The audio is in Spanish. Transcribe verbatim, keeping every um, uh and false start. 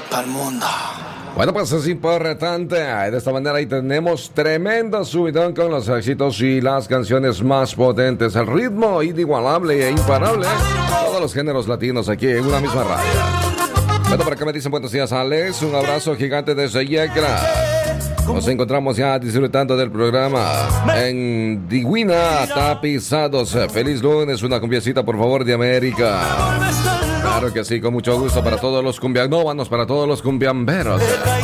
Pa'l mundo. Bueno, pues es importante. De esta manera ahí tenemos tremendo subidón con los éxitos y las canciones más potentes. El ritmo inigualable e imparable. Todos los géneros latinos aquí en una misma radio. Bueno, por acá me dicen buenos días, Alex. Un abrazo gigante desde Yecla. Nos encontramos ya disfrutando del programa en Digüina, Tapizados. Feliz lunes, una cumbiacita por favor de América. Claro que sí, con mucho gusto para todos los cumbianómanos, para todos los cumbiamberos.